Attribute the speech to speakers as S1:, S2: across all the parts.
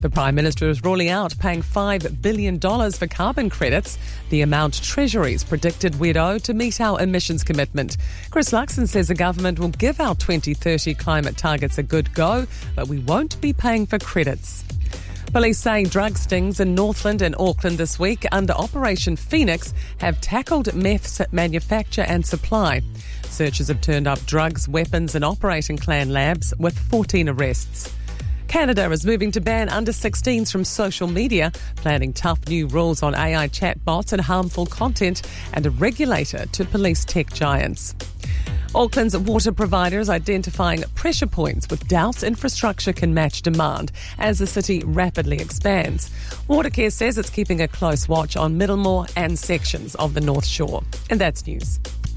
S1: The Prime Minister is ruling out paying $5 billion for carbon credits, the amount Treasuries predicted we'd owe to meet our emissions commitment. Chris Luxon says the government will give our 2030 climate targets a good go, but we won't be paying for credits. Police saying drug stings in Northland and Auckland this week under Operation Phoenix have tackled meth's manufacture and supply. Searchers have turned up drugs, weapons and operating clan labs with 14 arrests. Canada is moving to ban under-16s from social media, planning tough new rules on AI chatbots and harmful content, and a regulator to police tech giants. Auckland's water provider is identifying pressure points with doubts infrastructure can match demand as the city rapidly expands. Watercare says it's keeping a close watch on Middlemore and sections of the North Shore. And that's news.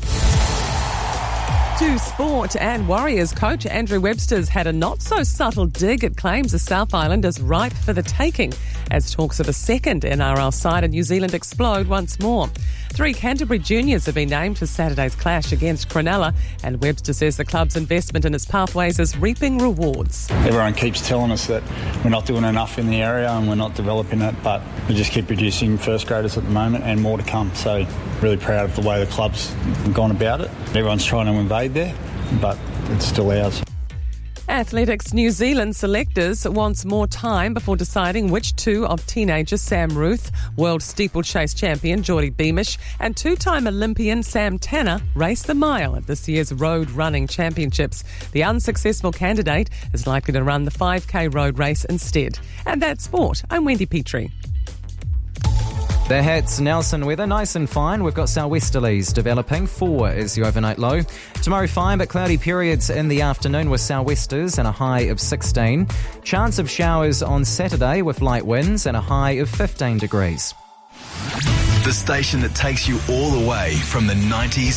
S1: To sport, and Warriors coach Andrew Webster's had a not-so-subtle dig at claims the South Island is ripe for the taking as talks of a second NRL side in New Zealand explode once more. 3 Canterbury juniors have been named for Saturday's clash against Cronulla, and Webster says the club's investment in its pathways is reaping rewards.
S2: Everyone keeps telling us that we're not doing enough in the area and we're not developing it, but we just keep producing first graders at the moment and more to come. So really proud of the way the club's gone about it. Everyone's trying to invade there, but it's still ours.
S1: Athletics New Zealand selectors wants more time before deciding which 2 of teenager Sam Ruth, world steeplechase champion Geordie Beamish and 2-time Olympian Sam Tanner race the mile at this year's Road Running Championships. The unsuccessful candidate is likely to run the 5K road race instead. And that's sport. I'm Wendy Petrie.
S3: The Hats Nelson weather, nice and fine. We've got sou'westerlies developing. 4 is the overnight low. Tomorrow fine, but cloudy periods in the afternoon with sou'westers and a high of 16. Chance of showers on Saturday with light winds and a high of 15 degrees.
S4: The station that takes you all the way from the 90s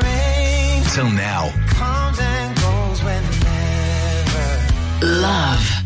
S4: till now.
S5: Comes and goes whenever.
S4: Love.